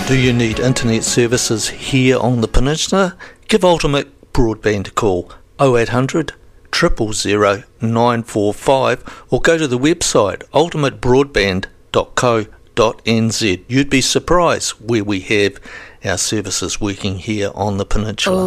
Do you need internet services here on the peninsula? Give Ultimate Broadband a call, 0800 000 945, or go to the website ultimatebroadband.co.nz. You'd be surprised where we have our services working here on the peninsula.